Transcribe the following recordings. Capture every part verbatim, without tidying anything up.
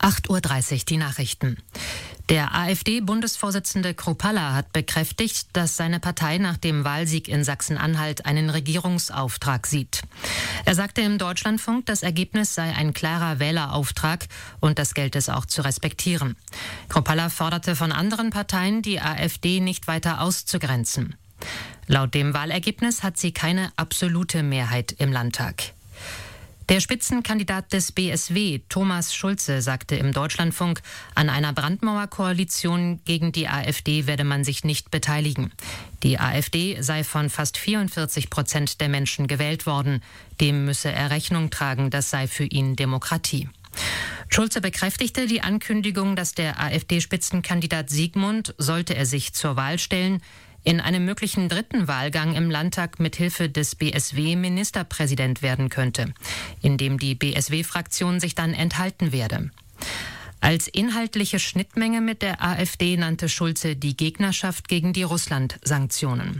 acht Uhr dreißig die Nachrichten. Der AfD-Bundesvorsitzende Kruppalla hat bekräftigt, dass seine Partei nach dem Wahlsieg in Sachsen-Anhalt einen Regierungsauftrag sieht. Er sagte im Deutschlandfunk, das Ergebnis sei ein klarer Wählerauftrag und das gelte es auch zu respektieren. Kruppalla forderte von anderen Parteien, die AfD nicht weiter auszugrenzen. Laut dem Wahlergebnis hat sie keine absolute Mehrheit im Landtag. Der Spitzenkandidat des B S W, Thomas Schulze, sagte im Deutschlandfunk, an einer Brandmauerkoalition gegen die AfD werde man sich nicht beteiligen. Die AfD sei von fast vierundvierzig Prozent der Menschen gewählt worden. Dem müsse er Rechnung tragen, das sei für ihn Demokratie. Schulze bekräftigte die Ankündigung, dass der AfD-Spitzenkandidat Siegmund, sollte er sich zur Wahl stellen, in einem möglichen dritten Wahlgang im Landtag mit Hilfe des B S W Ministerpräsident werden könnte, in dem die B S W-Fraktion sich dann enthalten werde. Als inhaltliche Schnittmenge mit der AfD nannte Schulze die Gegnerschaft gegen die Russland-Sanktionen.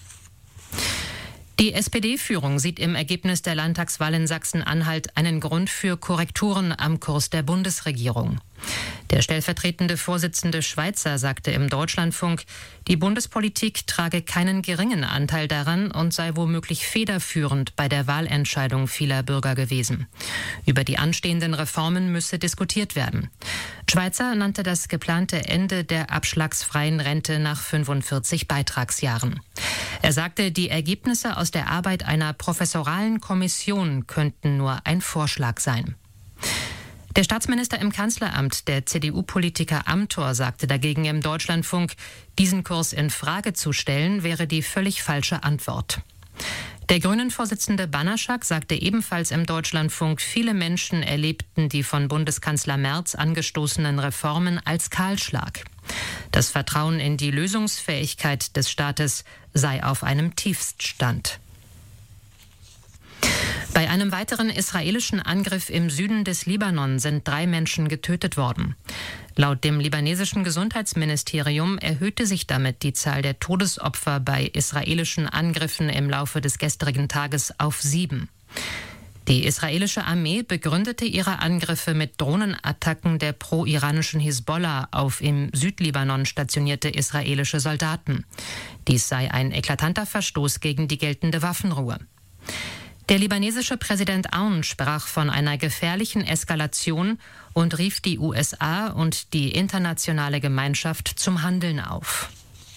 Die S P D-Führung sieht im Ergebnis der Landtagswahl in Sachsen-Anhalt einen Grund für Korrekturen am Kurs der Bundesregierung. Der stellvertretende Vorsitzende Schweizer sagte im Deutschlandfunk, die Bundespolitik trage keinen geringen Anteil daran und sei womöglich federführend bei der Wahlentscheidung vieler Bürger gewesen. Über die anstehenden Reformen müsse diskutiert werden. Schweizer nannte das geplante Ende der abschlagsfreien Rente nach fünfundvierzig Beitragsjahren. Er sagte, die Ergebnisse aus der Arbeit einer professoralen Kommission könnten nur ein Vorschlag sein. Der Staatsminister im Kanzleramt, der C D U-Politiker Amthor, sagte dagegen im Deutschlandfunk, diesen Kurs in Frage zu stellen, wäre die völlig falsche Antwort. Der Grünen-Vorsitzende Banaschak sagte ebenfalls im Deutschlandfunk, viele Menschen erlebten die von Bundeskanzler Merz angestoßenen Reformen als Kahlschlag. Das Vertrauen in die Lösungsfähigkeit des Staates sei auf einem Tiefststand. Bei einem weiteren israelischen Angriff im Süden des Libanon sind drei Menschen getötet worden. Laut dem libanesischen Gesundheitsministerium erhöhte sich damit die Zahl der Todesopfer bei israelischen Angriffen im Laufe des gestrigen Tages auf sieben. Die israelische Armee begründete ihre Angriffe mit Drohnenattacken der pro-iranischen Hisbollah auf im Südlibanon stationierte israelische Soldaten. Dies sei ein eklatanter Verstoß gegen die geltende Waffenruhe. Der libanesische Präsident Aoun sprach von einer gefährlichen Eskalation und rief die U S A und die internationale Gemeinschaft zum Handeln auf.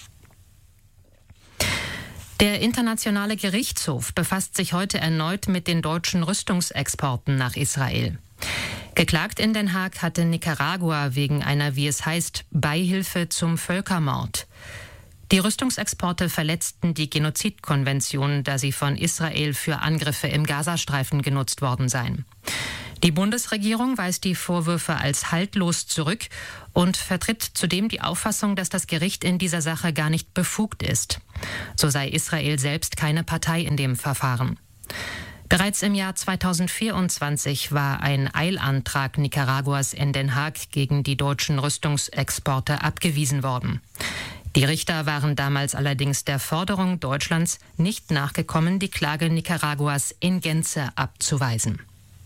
Der Internationale Gerichtshof befasst sich heute erneut mit den deutschen Rüstungsexporten nach Israel. Geklagt in Den Haag hatte Nicaragua wegen einer, wie es heißt, Beihilfe zum Völkermord. Die Rüstungsexporte verletzten die Genozidkonvention, da sie von Israel für Angriffe im Gazastreifen genutzt worden seien. Die Bundesregierung weist die Vorwürfe als haltlos zurück und vertritt zudem die Auffassung, dass das Gericht in dieser Sache gar nicht befugt ist. So sei Israel selbst keine Partei in dem Verfahren. Bereits im Jahr zweitausendvierundzwanzig war ein Eilantrag Nicaraguas in Den Haag gegen die deutschen Rüstungsexporte abgewiesen worden. Die Richter waren damals allerdings der Forderung Deutschlands nicht nachgekommen, die Klage Nicaraguas in Gänze abzuweisen.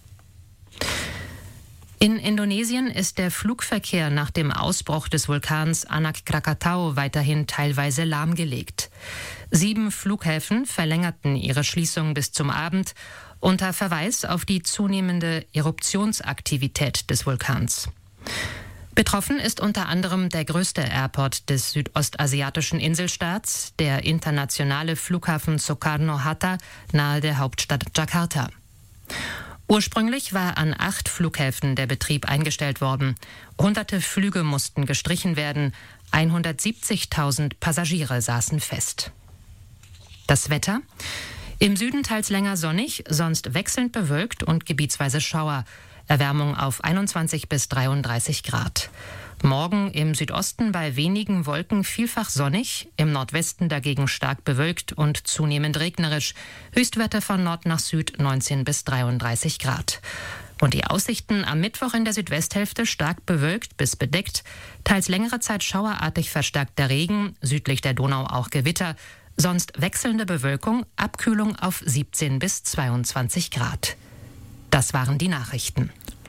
In Indonesien ist der Flugverkehr nach dem Ausbruch des Vulkans Anak Krakatau weiterhin teilweise lahmgelegt. Sieben Flughäfen verlängerten ihre Schließung bis zum Abend unter Verweis auf die zunehmende Eruptionsaktivität des Vulkans. Betroffen ist unter anderem der größte Airport des südostasiatischen Inselstaats, der internationale Flughafen Soekarno-Hatta nahe der Hauptstadt Jakarta. Ursprünglich war an acht Flughäfen der Betrieb eingestellt worden. Hunderte Flüge mussten gestrichen werden. hundertsiebzigtausend Passagiere saßen fest. Das Wetter? Im Süden teils länger sonnig, sonst wechselnd bewölkt und gebietsweise Schauer. Erwärmung auf einundzwanzig bis dreiunddreißig Grad. Morgen im Südosten bei wenigen Wolken vielfach sonnig, im Nordwesten dagegen stark bewölkt und zunehmend regnerisch. Höchstwerte von Nord nach Süd neunzehn bis dreiunddreißig Grad. Und die Aussichten am Mittwoch in der Südwesthälfte stark bewölkt bis bedeckt, teils längere Zeit schauerartig verstärkter Regen, südlich der Donau auch Gewitter, sonst wechselnde Bewölkung, Abkühlung auf siebzehn bis zweiundzwanzig Grad. Das waren die Nachrichten.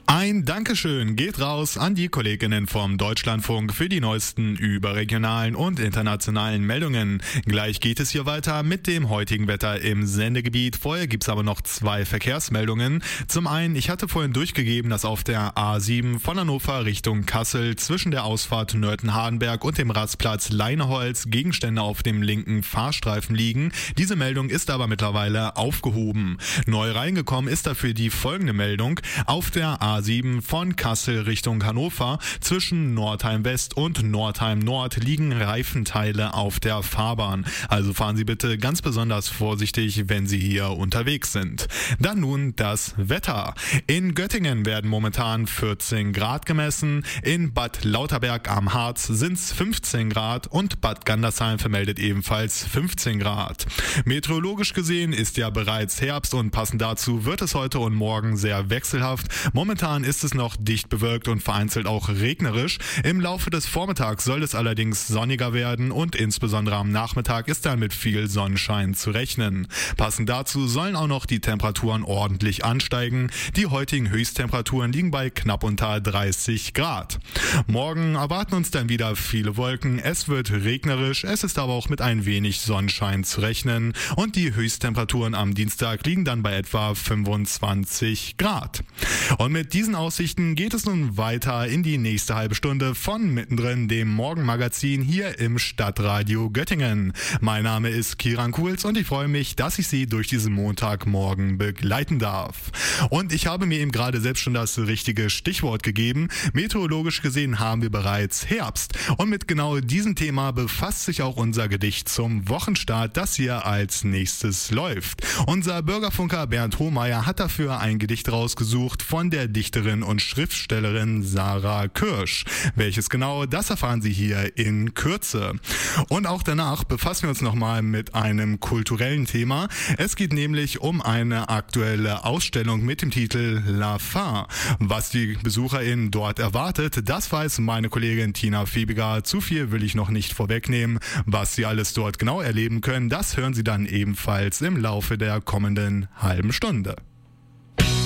Ein Dankeschön geht raus an die Kolleginnen vom Deutschlandfunk für die neuesten überregionalen und internationalen Meldungen. Gleich geht es hier weiter mit dem heutigen Wetter im Sendegebiet. Vorher gibt's aber noch zwei Verkehrsmeldungen. Zum einen, ich hatte vorhin durchgegeben, dass auf der A sieben von Hannover Richtung Kassel zwischen der Ausfahrt Nörten-Hardenberg und dem Rastplatz Leineholz Gegenstände auf dem linken Fahrstreifen liegen. Diese Meldung ist aber mittlerweile aufgehoben. Neu reingekommen ist dafür die folgende Meldung. Auf der A sieben von Kassel Richtung Hannover zwischen Nordheim West und Nordheim Nord liegen Reifenteile auf der Fahrbahn. Also fahren Sie bitte ganz besonders vorsichtig, wenn Sie hier unterwegs sind. Dann nun das Wetter. In Göttingen werden momentan vierzehn Grad gemessen, in Bad Lauterberg am Harz sind es fünfzehn Grad und Bad Gandersheim vermeldet ebenfalls fünfzehn Grad. Meteorologisch gesehen ist ja bereits Herbst und passend dazu wird es heute und morgen sehr wechselhaft. Momentan ist es noch dicht bewölkt und vereinzelt auch regnerisch. Im Laufe des Vormittags soll es allerdings sonniger werden und insbesondere am Nachmittag ist dann mit viel Sonnenschein zu rechnen. Passend dazu sollen auch noch die Temperaturen ordentlich ansteigen. Die heutigen Höchsttemperaturen liegen bei knapp unter dreißig Grad. Morgen erwarten uns dann wieder viele Wolken. Es wird regnerisch, es ist aber auch mit ein wenig Sonnenschein zu rechnen und die Höchsttemperaturen am Dienstag liegen dann bei etwa fünfundzwanzig Grad. Und mit diesen Aussichten geht es nun weiter in die nächste halbe Stunde von mittendrin, dem Morgenmagazin hier im Stadtradio Göttingen. Mein Name ist Kiran Kuhls und ich freue mich, dass ich Sie durch diesen Montagmorgen begleiten darf. Und ich habe mir eben gerade selbst schon das richtige Stichwort gegeben. Meteorologisch gesehen haben wir bereits Herbst. Und mit genau diesem Thema befasst sich auch unser Gedicht zum Wochenstart, das hier als nächstes läuft. Unser Bürgerfunker Bernd Hohmeier hat dafür ein Gedicht rausgesucht von der Dichterin und Schriftstellerin Sarah Kirsch. Welches genau, das erfahren Sie hier in Kürze. Und auch danach befassen wir uns nochmal mit einem kulturellen Thema. Es geht nämlich um eine aktuelle Ausstellung mit dem Titel La Fin. Was die BesucherInnen dort erwartet, das weiß meine Kollegin Tina Fiebiger. Zu viel will ich noch nicht vorwegnehmen. Was Sie alles dort genau erleben können, das hören Sie dann ebenfalls im Laufe der kommenden halben Stunde.